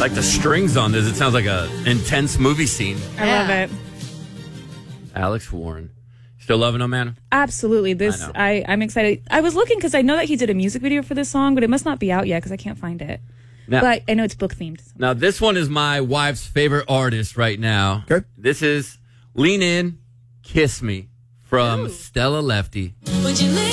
like the strings on this. It sounds like a intense movie scene. I love it. Alex Warren. Still loving him, man? Absolutely. I'm excited. I was looking because I know that he did a music video for this song, but it must not be out yet because I can't find it. Now, but I know it's book themed. Now, this one is my wife's favorite artist right now. Okay. This is Lean In, Kiss Me from Stella Lefty. Would you lean